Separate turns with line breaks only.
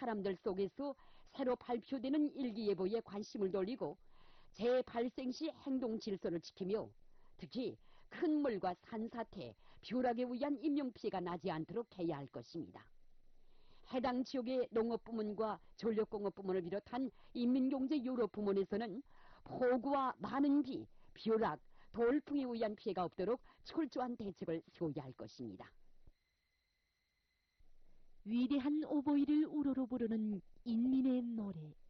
사람들 속에서 새로 발표되는 일기예보에 관심을 돌리고 재발생 시 행동 질서를 지키며 특히 큰 물과 산사태, 벼락에 의한 인명피해가 나지 않도록 해야 할 것입니다. 해당 지역의 농업부문과 전력공업부문을 비롯한 인민경제 여러 부문에서는 폭우와 많은 비, 벼락, 돌풍에 의한 피해가 없도록 철저한 대책을 세워야 할 것입니다.
위대한 오보이를 우러러 부르는 인민의 노래.